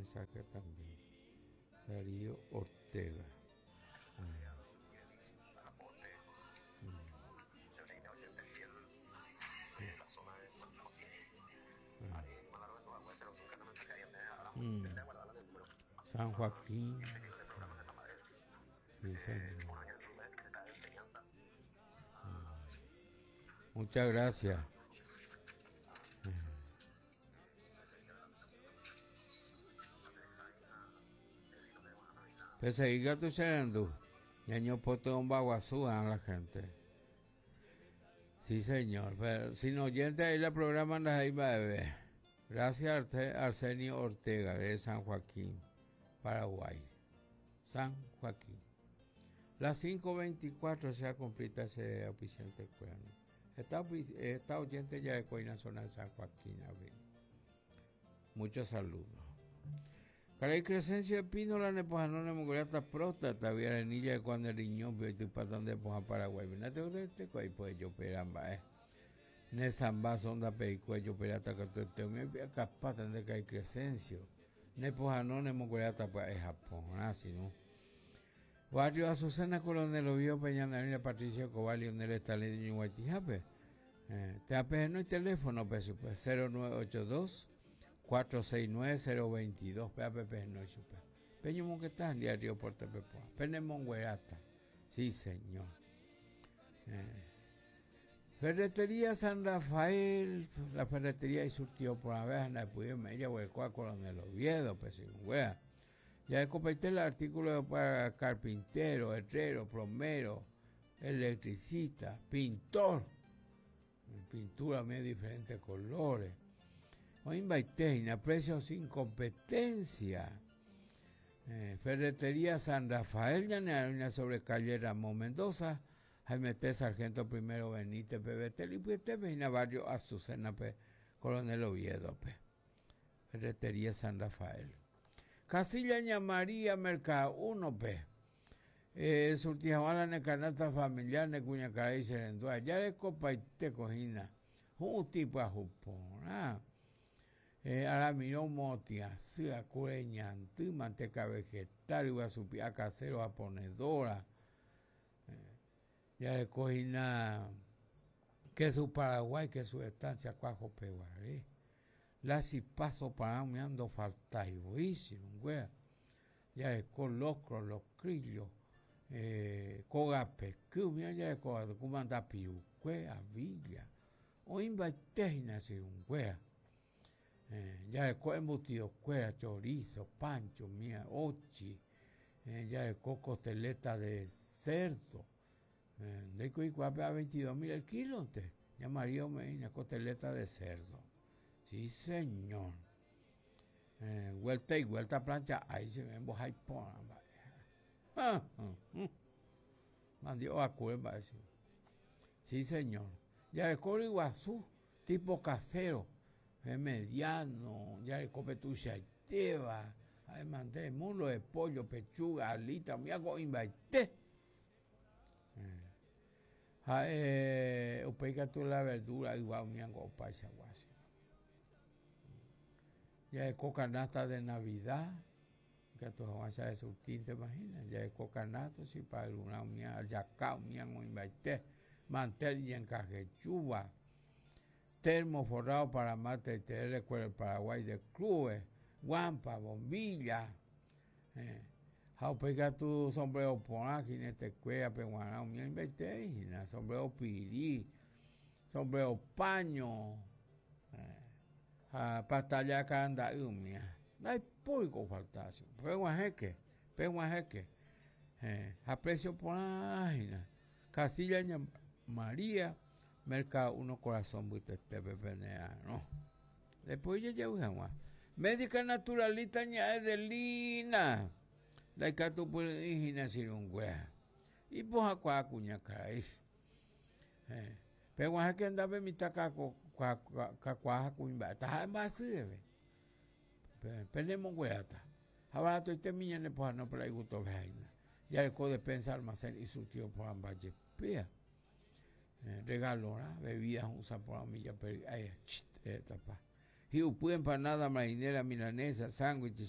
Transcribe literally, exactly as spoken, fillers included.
saca también. Darío Ortega. Mm. Mm. Sí. Mm. San Joaquín. Sí, señor. Mm. Muchas gracias. Mm. Pues ahí gato serendo. Ñaño poto un baguazú a la gente. Sí, señor. Pero sin oyente ahí la programan las ahí bebé. Gracias a Arsenio Ortega de San Joaquín, Paraguay. San Joaquín. Las cinco veinticuatro se ha cumplido ese auspiciante cuerno. Esta, esta oyente ya de Coina zona de San Joaquín. A ver. Muchos saludos. Caray Crescencio de Pino, la nepojanona mogolata próstata, vía la niña de cuando el riñón, vio tu patón de poja Paraguay. Venate de este cuay, pues yo peramba, eh. Nesamba sonda peicuello perata cartoteo, me vía capata de Caray Crescencio. Nepojanona mogolata para Japón, así, ¿no? Barrio Azucena Coronel Ovio Peñanarina Patricio Cobal Lionel Estalino y Guaitijape. Te apenas no hay teléfono, pues, cero nueve ocho dos cuatro seis nueve cero dos dos. P A P P no chupa. Peño Monquetán, diario Porte Pepoa. Penemon Huerata. Sí, señor. Eh. Ferretería San Rafael. La ferretería y surtió por la vez en la Puyo Media, Huecoa, Coronel Oviedo, pues sin hueá. Ya completé el artículo para carpintero, herrero, plomero, electricista, pintor. Pintura de diferentes colores. O invaiteina, precios sin competencia. Eh, Ferretería San Rafael, ya una sobre calle Ramón Mendoza, Jaime T. Sargento Primero Benítez, P B T, y pues te veina barrio Azucena, P. Coronel Oviedo, P. Ferretería San Rafael. Casilla Ñamaría, Mercado uno, P. Eh, Surtijamala, Necanata Familiar, Necuñacaray, Serendúa, ya de copa y te cojina. Un tipo a jupón, ah. Eh, Aramiro Motia, Sia Cureñantí, manteca vegetal, Iguazupía casero, japonedora. Eh, ya de cojina, queso Paraguay, que su estancia, cuajo peguaré. La si paso para me ando falta y buenísimo, güey. Ya de colocro, los crillos, eh, cogape, que me ya de cogape, comanda piuque, avilla. O invaitejina, si un güey. Eh, ya de co embutido, cuera, chorizo, pancho, mía, ochi, eh, ya de co costeleta de cerdo, eh, de cuicuape a veintidós mil el kilo, te, ya María Medina, costeleta de cerdo, sí señor, eh, vuelta y vuelta plancha, ahí se ven vos ahí por, ah, mandió a cuerva, sí señor, ya de co Iguazú, tipo casero, es mediano, ya el copetucha y teba, además de mulo de pollo, pechuga, alita, me hago invaité. Eh, upeica tú la verdura, igual me hago paisa guasi. Ya el cocanasta de Navidad, que tú vas a hacer surtir, te imaginas, ya el cocanasta, si para una mía, ya cao, me hago invaité, mantel y encajechuba. Termo forrado para mate y tener con el Paraguay de clubes, guampa, bombilla. Eh. How pega tu sombrero por jinete cuea, peguana, un inverté, sombrero pirí, sombrero paño, eh. Pastalla canda, umia. No hay público faltación. Peguajeque, peguajeque. Eh. A precio por ágina. Casilla María. Mercado uno corazón buite pepenea, no. Después ya llevo jamás. Médica naturalista ñae de lina. La catu por indígena sirungüea. Y pues a cua cuña caray. Eh. Pero es que andaba en mi taca cacuaja cuña. Taja más sirve. Tenemos hueata. Ahora estoy terminando pues no por ahí gusto vaina. Ya el code pensa almacén y surtió por ambaye pía. Eh, regalo, ¿no? Bebidas usan por la milla, pero ay, chit, eh, tapa. Y upu empanada marinera milanesa, sándwiches.